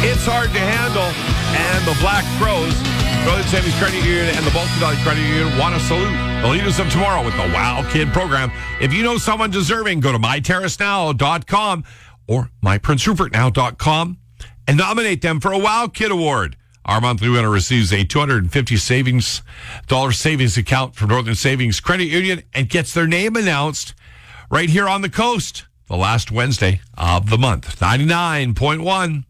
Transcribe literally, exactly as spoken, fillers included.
It's hard to handle. And the Black Crows, Northern Savings Credit Union and the Baltic Valley Credit Union want to salute the leaders of tomorrow with the Wow Kid program. If you know someone deserving, go to my terrace now dot com or my prince rupert now dot com and nominate them for a Wow Kid Award. Our monthly winner receives a two hundred fifty dollars savings, dollar savings account from Northern Savings Credit Union and gets their name announced right here on the coast the last Wednesday of the month. ninety-nine point one